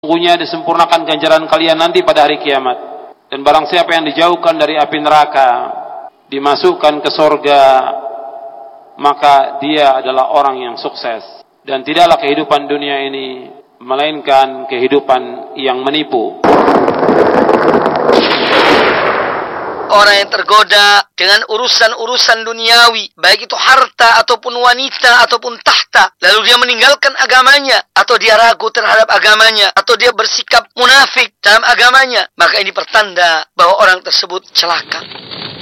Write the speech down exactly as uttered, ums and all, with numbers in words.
Sungguhnya disempurnakan ganjaran kalian nanti pada hari kiamat. Dan barang siapa yang dijauhkan dari api neraka, dimasukkan ke surga, maka dia adalah orang yang sukses. Dan tidaklah kehidupan dunia ini melainkan kehidupan yang menipu. Orang yang tergoda dengan urusan-urusan duniawi, baik itu harta ataupun wanita ataupun tahta, lalu dia meninggalkan agamanya, atau dia ragu terhadap agamanya, atau dia bersikap munafik dalam agamanya, maka ini pertanda bahwa orang tersebut celaka.